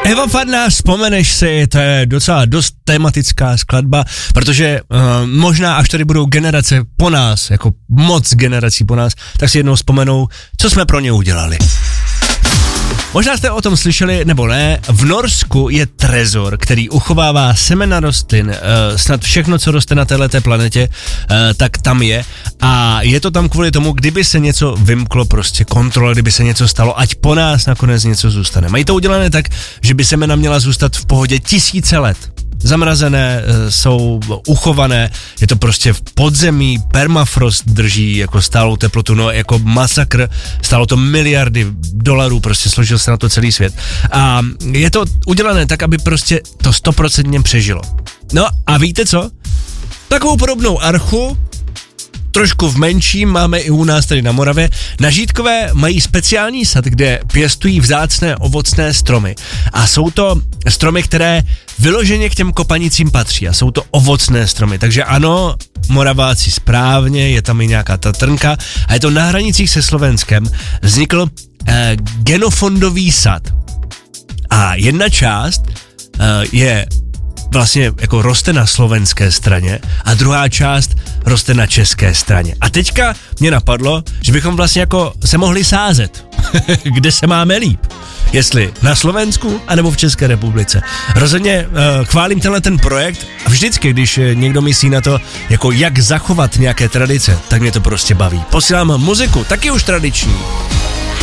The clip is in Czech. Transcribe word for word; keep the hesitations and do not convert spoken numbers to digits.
Eva Farná, vzpomeneš si, to je docela dost tematická skladba, protože uh, možná až tady budou generace po nás, jako moc generací po nás, tak si jednou vzpomenou, co jsme pro ně udělali. Možná jste o tom slyšeli, nebo ne, v Norsku je trezor, který uchovává semena rostlin, uh, snad všechno, co roste na téhleté planetě, uh, tak tam je. A je to tam kvůli tomu, kdyby se něco vymklo, prostě kontrola, kdyby se něco stalo, ať po nás nakonec něco zůstane. Mají to udělané tak, že by semena měla zůstat v pohodě tisíce let. Zamrazené, jsou uchované, je to prostě v podzemí, permafrost drží jako stálou teplotu, no jako masakr, stálo to miliardy dolarů, prostě složil se na to celý svět. A je to udělané tak, aby prostě to stoprocentně přežilo. No a víte co? Takovou podobnou archu, trošku v menším, máme i u nás tady na Moravě. Na Žítkové mají speciální sad, kde pěstují vzácné ovocné stromy. A jsou to stromy, které vyloženě k těm kopanicím patří. A jsou to ovocné stromy. Takže ano, Moraváci správně, je tam i nějaká tatrnka. A je to na hranicích se Slovenskem. Vznikl eh, genofondový sad. A jedna část eh, je vlastně jako roste na slovenské straně a druhá část roste na české straně. A teďka mě napadlo, že bychom vlastně jako se mohli sázet, kde se máme líp. Jestli na Slovensku, anebo v České republice. Rozhodně uh, chválím tenhle ten projekt a vždycky, když někdo myslí na to, jako jak zachovat nějaké tradice, tak mě to prostě baví. Posílám muziku, taky už tradiční.